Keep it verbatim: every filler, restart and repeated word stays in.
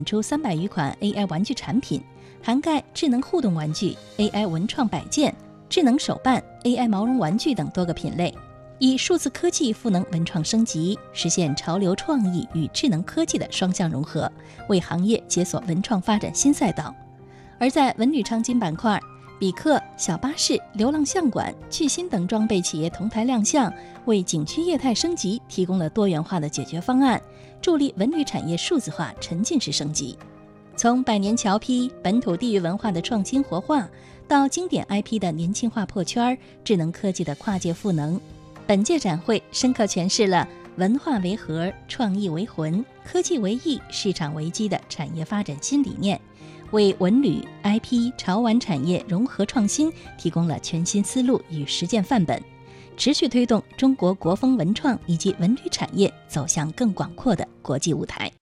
出三百余款 A I 玩具产品，涵盖智能互动玩具、A I 文创摆件、智能手办、A I 毛绒玩具等多个品类，以数字科技赋能文创升级，实现潮流创意与智能科技的双向融合，为行业解锁文创发展新赛道。而在文旅创新板块，比克、小巴士、流浪相馆、趣新等装备企业同台亮相，为景区业态升级提供了多元化的解决方案，助力文旅产业数字化沉浸式升级。从百年桥批、本土地域文化的创新活化，到经典 I P 的年轻化破圈，智能科技的跨界赋能，本届展会深刻诠释了文化为核、创意为魂、科技为翼、市场为基的产业发展新理念，为文旅、I P、潮玩产业融合创新提供了全新思路与实践范本，持续推动中国国风文创以及文旅产业走向更广阔的国际舞台。